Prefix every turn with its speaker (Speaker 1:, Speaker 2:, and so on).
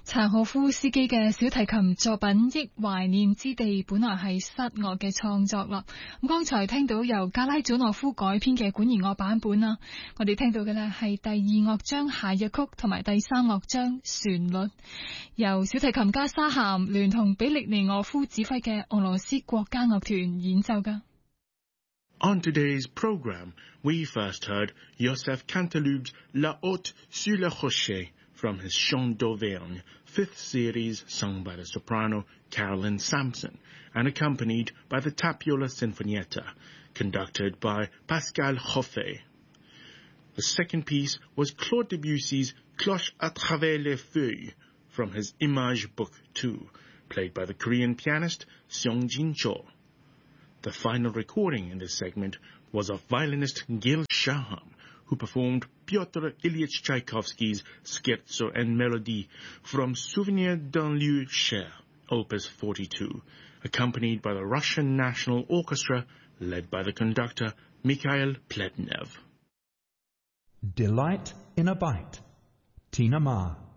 Speaker 1: 柴可夫斯基嘅小提琴作品《憶懷念之地》本來係室樂嘅創作啦。咁剛才聽到由格拉祖諾夫改編嘅管弦樂版本啦，我哋聽到嘅呢係第二樂章諧謔曲同埋第三樂章旋律，由小提琴家沙咸聯同比利尼俄夫指揮嘅俄羅斯國家樂團演奏㗎。
Speaker 2: On today's program, we first heard Joseph Canteloup's La Haute sur le Rocher from his Chant d'Auvergne, 5th series sung by the soprano Carolyn Sampson and accompanied by the Tapiola Sinfonietta, conducted by Pascal Joffé. The second piece was Claude Debussy's Cloche à travers les feuilles from his Image Book 2, played by the Korean pianist Seong-jin Cho. The final recording in this segment was of violinist Gil Shaham, who performed Pyotr Ilyich Tchaikovsky's Scherzo and Melody from Souvenir d'un lieu cher, Opus 42, accompanied by the Russian National Orchestra, led by the conductor Mikhail Plednev.
Speaker 3: Delight in a Bite. Tina Ma.